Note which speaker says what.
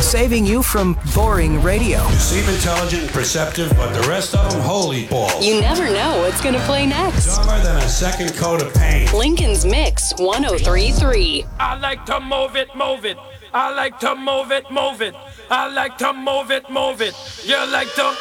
Speaker 1: saving you from boring radio.
Speaker 2: You seem intelligent and perceptive, but the rest of them, holy balls.
Speaker 3: You never know what's going to play next.
Speaker 2: Dumber than a second coat of paint.
Speaker 3: Lincoln's Mix 1033.
Speaker 4: I like to move it, move it. I like to move it, move it. I like to move it, move it. You like to